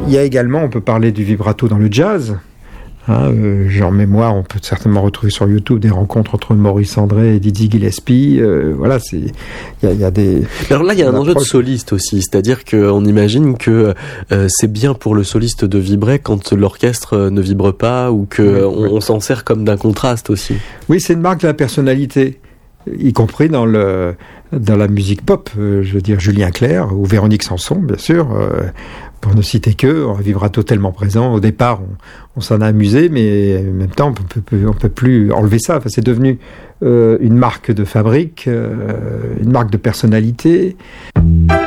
Il y a également, on peut parler du vibrato dans le jazz. J'ai en mémoire, on peut certainement retrouver sur YouTube des rencontres entre Maurice André et Dizzy Gillespie. Voilà, il y a des. Alors là, il y a un enjeu de soliste aussi, c'est-à-dire qu'on imagine que c'est bien pour le soliste de vibrer quand l'orchestre ne vibre pas ou que on s'en sert comme d'un contraste aussi. Oui, c'est une marque de la personnalité, y compris dans la musique pop. Je veux dire Julien Clerc ou Véronique Sanson, bien sûr. Pour ne citer un vibrato tellement présent. Au départ, on s'en a amusé, mais en même temps, on peut plus enlever ça. Enfin, c'est devenu une marque de fabrique, une marque de personnalité.